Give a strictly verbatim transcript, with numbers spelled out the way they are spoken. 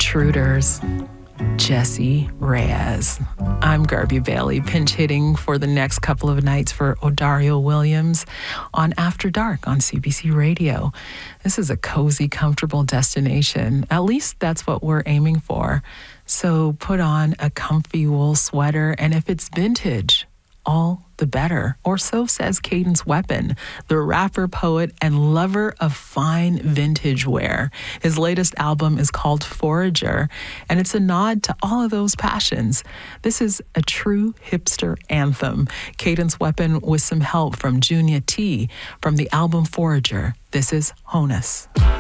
Intruders, Jessie Reyez. I'm Garby Bailey, pinch hitting for the next couple of nights for Odario Williams on After Dark on C B C Radio. This is a cozy, comfortable destination. At least that's what we're aiming for. So put on a comfy wool sweater, and if it's vintage, all the better. Or so says Cadence Weapon, the rapper, poet, and lover of fine vintage wear. His latest album is called Forager, and it's a nod to all of those passions. This is a true hipster anthem. Cadence Weapon with some help from Junia T from the album Forager. This is Honus.